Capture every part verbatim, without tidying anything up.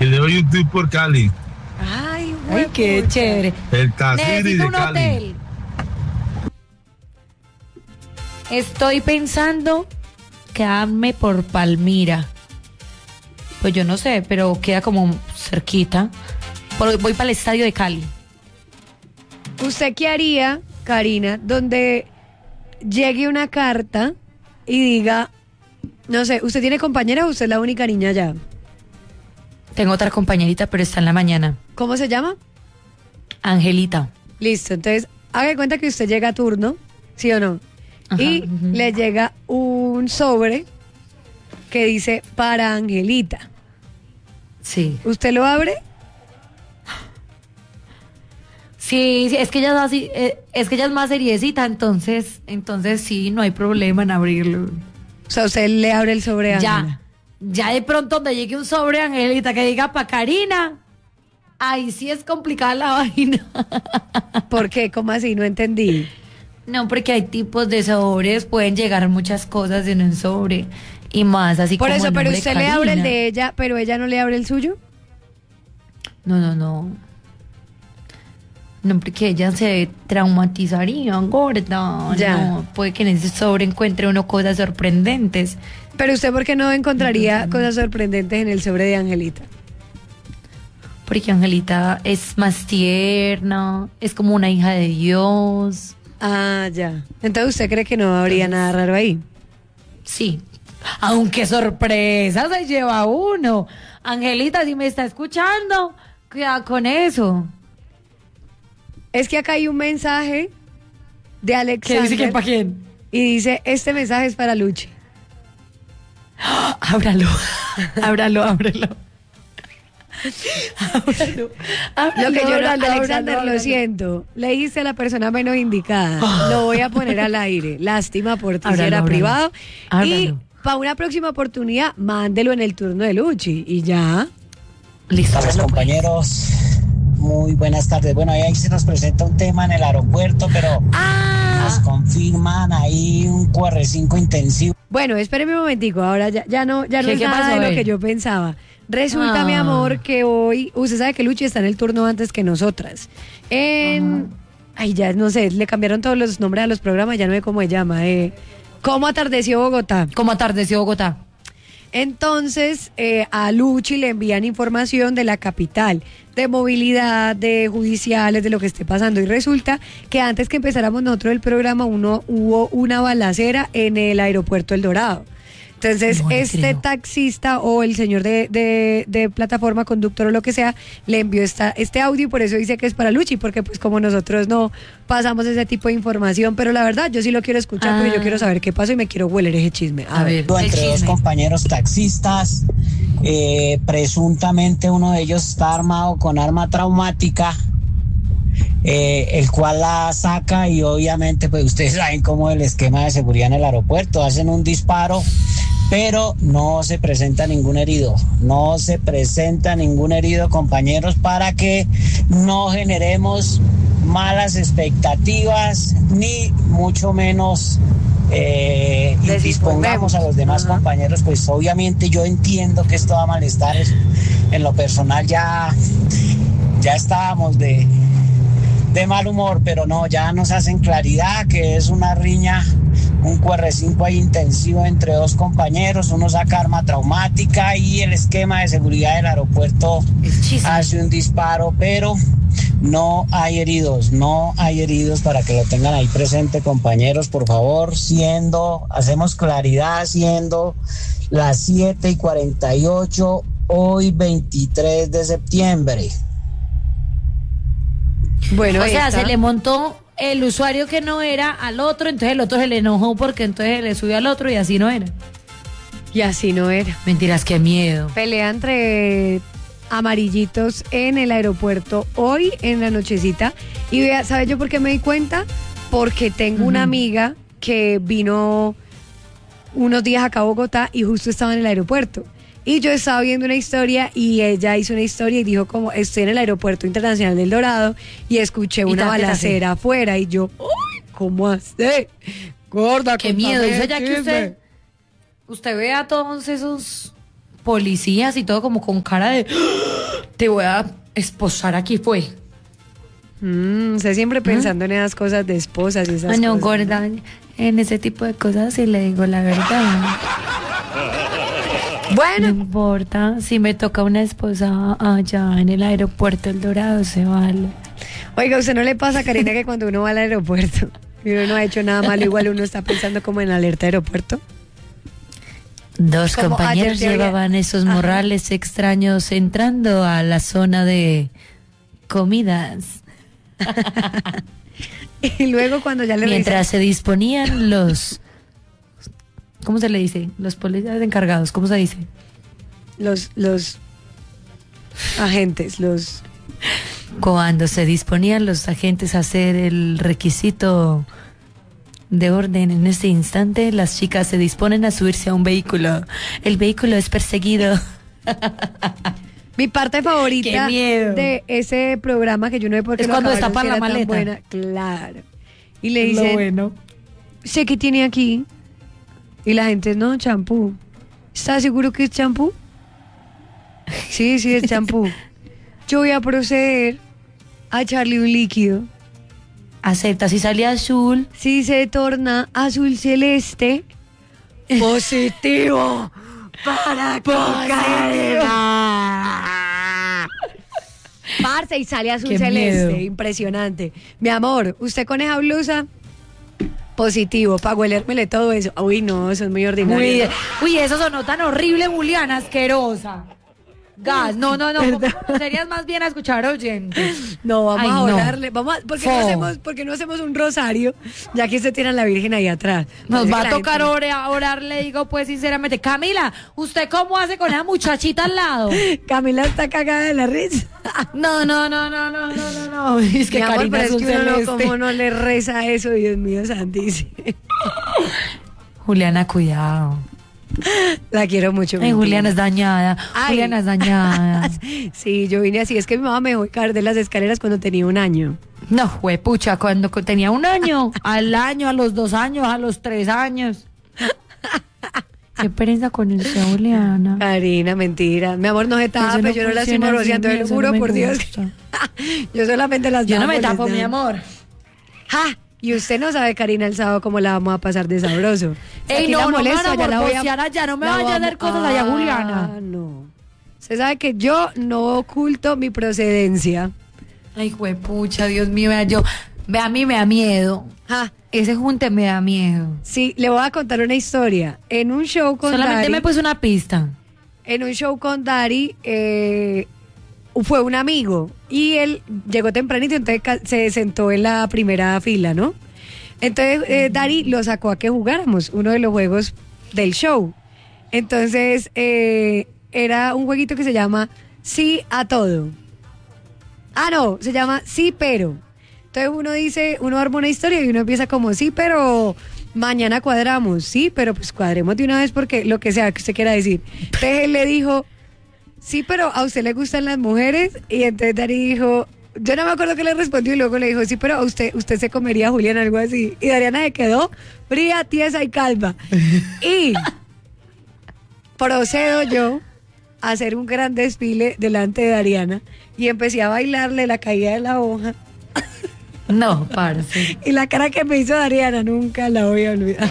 Y le doy un tip por Cali. Ay, Ay, qué pucha. chévere. El Casiri Necesito de un Cali. hotel. Estoy pensando quedarme por Palmira. Pues yo no sé, pero queda como cerquita. Por- voy para el estadio de Cali. ¿Usted qué haría, Karina, donde llegue una carta y diga, no sé, ¿usted tiene compañera o usted es la única niña allá? Tengo otra compañerita, pero está en la mañana. ¿Cómo se llama? Angelita. Listo, entonces haga de cuenta que usted llega a turno, ¿sí o no? Ajá, y ujú. le llega un sobre que dice para Angelita. Sí. ¿Usted lo abre? Sí, sí, es que ella es así, eh, es que ella es más seriecita, entonces, entonces sí, no hay problema en abrirlo. O sea, usted le abre el sobre a Ya, Ángela. ya de pronto donde llegue un sobre, Angelita, que diga pa' Karina, ahí sí es complicada la vaina. ¿Por qué? ¿Cómo así? No entendí. No, porque hay tipos de sobres, pueden llegar muchas cosas en un sobre y más así Por como eso, el pero nombre usted le abre el Karina. de ella, pero ella no le abre el suyo. No, no, no. No, porque ella se traumatizaría, gorda. Ya. No, puede que en ese sobre encuentre uno cosas sorprendentes. Pero usted, ¿por qué no encontraría cosas sorprendentes en el sobre de Angelita? Porque Angelita es más tierna, es como una hija de Dios. Ah, ya. Entonces, ¿usted cree que no habría nada raro ahí? Sí. Aunque sorpresa se lleva uno. Angelita, si me está escuchando, cuidado con eso. Es que acá hay un mensaje de ¿Qué Alexander. dice que para quién? Y dice, este mensaje es para Luchi. Ábralo, ábralo, ábralo. Ábralo, ábralo, Lo que yo no, ábralo, Alexander, ábralo, lo ábralo. siento. Le dijiste a la persona menos indicada. Lo voy a poner al aire. Lástima por ti, si Ábralo, era ábralo. privado. Y Ábralo. para una próxima oportunidad, mándelo en el turno de Luchi. Y ya. Listo, Tardes, ábralo, pues. compañeros. Muy buenas tardes. Bueno, ahí se nos presenta un tema en el aeropuerto, pero Ah. nos confirman ahí un Q R cinco intensivo. Bueno, espéreme un momentico. Ahora ya, ya no, ya no ¿Qué- es qué nada pasó, de lo eh? que yo pensaba. Resulta, Ah. mi amor, que hoy, usted sabe que Luchi está en el turno antes que nosotras. En, ay, ya no sé, le cambiaron todos los nombres a los programas, ya no sé cómo se llama. Eh. ¿Cómo atardeció Bogotá? ¿Cómo atardeció Bogotá? Entonces, eh, a Luchi le envían información de la capital, de movilidad, de judiciales, de lo que esté pasando. Y resulta que antes que empezáramos nosotros el programa, uno, hubo una balacera en el aeropuerto El Dorado. Entonces, No le este creo. taxista o el señor de, de, de plataforma, conductor o lo que sea, le envió esta, este audio y por eso dice que es para Luchi, porque pues como nosotros no pasamos ese tipo de información, pero la verdad yo sí lo quiero escuchar porque Ah. yo quiero saber qué pasó y me quiero hueler ese chisme. A, A ver. ver. Entre El dos chisme. compañeros taxistas. Eh, presuntamente uno de ellos está armado con arma traumática, eh, el cual la saca y obviamente pues ustedes saben cómo es el esquema de seguridad en el aeropuerto. Hacen un disparo, pero no se presenta ningún herido. No se presenta ningún herido, compañeros, para que no generemos malas expectativas ni mucho menos eh, Desinformemos. dispongamos a los demás Ajá. compañeros. Pues obviamente yo entiendo que esto da malestares. En lo personal ya, ya estábamos de, de mal humor, pero no, ya nos hacen claridad que es una riña, un Q R cinco ahí intensivo entre dos compañeros, uno saca arma traumática y el esquema de seguridad del aeropuerto El chisme. hace un disparo, pero no hay heridos, no hay heridos, para que lo tengan ahí presente, compañeros, por favor, siendo, hacemos claridad, siendo las siete y cuarenta y ocho, hoy veintitrés de septiembre. Bueno, O ahí sea, está. se le montó el usuario que no era al otro, entonces el otro se le enojó porque entonces le subió al otro y así no era. Y así no era. Mentiras, qué miedo. Pelea entre amarillitos en el aeropuerto hoy en la nochecita. Y vea, ¿sabe yo por qué me di cuenta? Porque tengo una Ujú. amiga que vino unos días acá a Bogotá y justo estaba en el aeropuerto. Y yo estaba viendo una historia y ella hizo una historia y dijo como estoy en el aeropuerto internacional del Dorado y escuché Y una ta, ta, ta, balacera afuera y yo, ¡ay! ¿Cómo hace? Gorda, Qué contame miedo. el Eso ya que chisme. usted, usted ve a todos esos policías y todo como con cara de te voy a esposar aquí, fue. Mm, usted siempre pensando en esas cosas de esposas y esas Ah, no, cosas. gorda, en ese tipo de cosas sí le digo la verdad. No Bueno, importa, si me toca una esposa allá en el aeropuerto El Dorado, se vale. oiga, ¿usted no le pasa, Karina, que cuando uno va al aeropuerto y uno no ha hecho nada malo, igual uno está pensando como en alerta aeropuerto? Dos Como compañeros ayer te oía- llevaban esos Ajá. morrales extraños entrando a la zona de comidas. Y luego cuando ya le Mientras se disponían los... ¿Cómo se le dice? Los policías encargados, ¿cómo se dice? revisan los, los agentes, los... Cuando se disponían los agentes a hacer el requisito de orden en este instante, las chicas se disponen a subirse a un vehículo. El vehículo es perseguido. Mi parte favorita ¡Qué miedo! de ese programa, que yo no sé por qué Es lo cuando acabaron, destapan si la era tan maleta. buena. Claro. Y le Lo dicen, bueno. sé que tiene aquí. Y la gente, no, champú. ¿Estás seguro que es champú? Sí, sí, es champú. Yo voy a proceder a echarle un líquido. Acepta, si sale azul. Si se torna azul celeste, positivo para cocaína. Parce, y sale azul Qué celeste, miedo. impresionante. Mi amor, usted con esa blusa, positivo, para huelérmele todo eso. Uy, no, eso es muy ordinario. Uy, uy, eso sonó tan horrible, Juliana, asquerosa. Gas, no, no, no, serías más bien a escuchar oyentes. No, vamos Ay, a no. orarle. Vamos a, ¿por, qué no Fo. hacemos, por qué no hacemos un rosario? Ya que usted tiene a la Virgen ahí atrás. Nos Parece va que a la tocar gente- orar, orar, le digo pues sinceramente. Camila, ¿usted cómo hace con esa muchachita al lado? Camila está cagada de la risa. No, no, no, no, no, no, no, no. Es que Mi amor, Karina pero es Azul que uno no, Celeste. como no le reza eso, Dios mío santísimo. Juliana, cuidado. La quiero mucho. Ay, mentira. Juliana es dañada. Ay. Juliana es dañada. Sí, yo vine así. Es que mi mamá me dejó caer de las escaleras cuando tenía un año. No, juepucha, cuando co- tenía un año, al año, a los dos años, a los tres años. Qué pereza con usted, Juliana. Karina, mentira. Mi amor, no se tapa, Eso no yo no la estoy funciona así, moroseando, te lo eso no juro me por Dios. gusta. Yo solamente las Yo no me tapo, tapo, les mi da. amor. ¡Ja! Y usted no sabe, Karina, el sábado cómo la vamos a pasar de sabroso. Si Ey, aquí no, la no me molesto, van a allá la voy morbosear allá, no me la vaya a vamos- hacer cosas allá, Ah, Juliana. no. Usted sabe que yo no oculto mi procedencia. Ay, juepucha, Dios mío, vea, yo, ve a mí me da miedo. Ja. Ese junte me da miedo. Sí, le voy a contar una historia. En un show con Solamente Dari, me puso una pista. en un show con Dari, eh, fue un amigo y él llegó tempranito, entonces ca- se sentó en la primera fila, ¿no? Entonces eh, Dari lo sacó a que jugáramos uno de los juegos del show. Entonces eh, era un jueguito que se llama Sí a todo. Ah, no, se llama Sí pero. Entonces uno dice, uno arma una historia y uno empieza como sí, pero mañana cuadramos, sí, pero pues cuadremos de una vez porque lo que sea que usted quiera decir. Entonces él le dijo, sí, pero a usted le gustan las mujeres. Y entonces Dari dijo, yo no me acuerdo qué le respondió y luego le dijo, sí, pero a usted, usted se comería a Julián, algo así. Y Dariana se quedó fría, tiesa y calma. Y procedo yo a hacer un gran desfile delante de Dariana y empecé a bailarle la caída de la hoja. No, parce. Y la cara que me hizo Dariana nunca la voy a olvidar.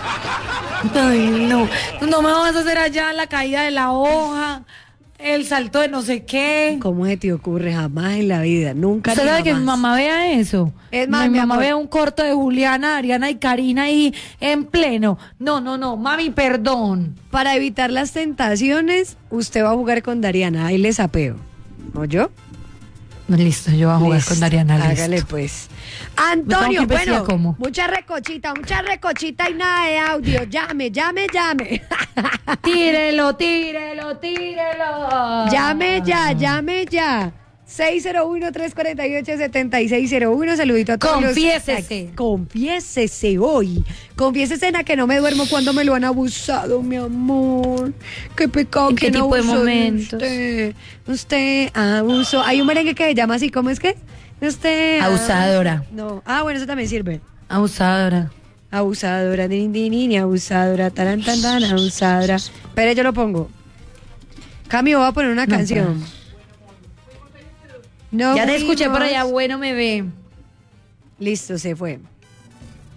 Ay, no. No me vas a hacer allá la caída de la hoja, el salto de no sé qué. ¿Cómo se te ocurre? Jamás en la vida, nunca. ¿Usted ni sabe que mi jamás. mamá vea eso? Es más, mi, mi mamá amor. vea un corto de Juliana, Ariana y Karina ahí en pleno. No, no, no, mami, perdón. Para evitar las tentaciones, usted va a jugar con Dariana. Ahí le sapeo. ¿O yo? Listo, yo voy a jugar Listo, con Ariana. Listo. Hágale pues. ¿Tengo Antonio, que investigar bueno, cómo? mucha recochita, mucha recochita y nada de audio. Llame, llame, llame. Tírelo, tírelo, tírelo. Llame ya, llame ya. seis cero uno, tres cuatro ocho, siete seis cero uno. Saludito a todos. los- Confiésese. Confiésese hoy. Confiésese en la que no me duermo cuando me lo han abusado, mi amor. Qué pecado. ¿En qué ¿Quién tipo de abusó momentos? Usted, usted abusó. Hay un merengue que se llama así. ¿Cómo es que? Usted. Abusadora. No. Ah, bueno, eso también sirve. Abusadora. Abusadora, din, din, din, abusadora, taran, tan, tan, abusadora. Pero yo lo pongo. Cambio, voy a poner una No, canción. No ya te escuché por fuimos. allá, bueno, me ve. Listo, se fue.